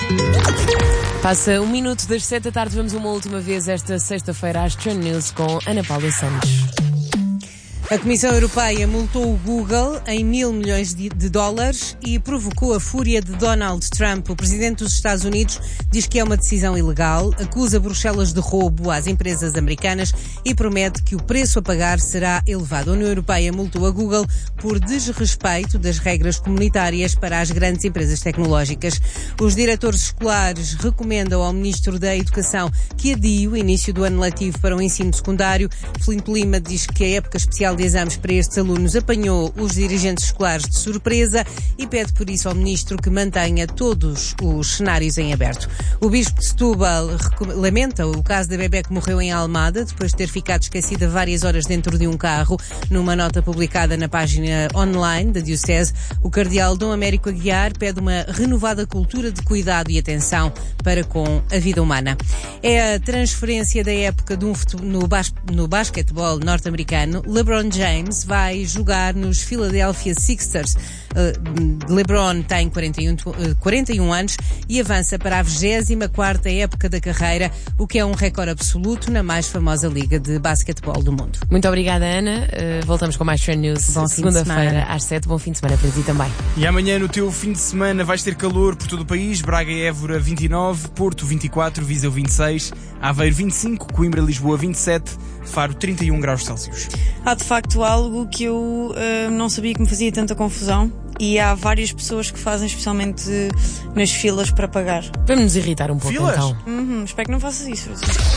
Passa 1 minuto das 7 da tarde, vamos uma última vez esta sexta-feira às Trend News com Ana Paula Santos. A Comissão Europeia multou o Google em $1.000 milhões e provocou a fúria de Donald Trump. O presidente dos Estados Unidos diz que é uma decisão ilegal, acusa Bruxelas de roubo às empresas americanas e promete que o preço a pagar será elevado. A União Europeia multou a Google por desrespeito das regras comunitárias para as grandes empresas tecnológicas. Os diretores escolares recomendam ao Ministro da Educação que adie o início do ano letivo para o ensino secundário. Filipe Lima diz que a época especial de exames para estes alunos apanhou os dirigentes escolares de surpresa e pede por isso ao Ministro que mantenha todos os cenários em aberto. O Bispo de Setúbal lamenta o caso da bebé que morreu em Almada depois de ter ficado esquecida várias horas dentro de um carro. Numa nota publicada na página online da Diocese, o cardeal Dom Américo Aguiar pede uma renovada cultura de cuidado e atenção para com a vida humana. É a transferência da época no basquetebol norte-americano. LeBron James vai jogar nos Philadelphia Sixers. LeBron tem 41 anos e avança para a 24ª época da carreira, o que é um recorde absoluto na mais famosa liga de basquetebol do mundo. Muito obrigada, Ana. Voltamos com mais Trend News segunda-feira às 7. Bom fim de semana para ti também. E amanhã no teu fim de semana vais ter calor por todo o país. Braga e Évora 29, Porto 24, Viseu 26, Aveiro 25, Coimbra e Lisboa 27, Faro 31 graus Celsius. Há de facto algo que eu não sabia que me fazia tanta confusão e há várias pessoas que fazem, especialmente nas filas para pagar. Vamos nos irritar um pouco Filas? então. Espero que não faças isso.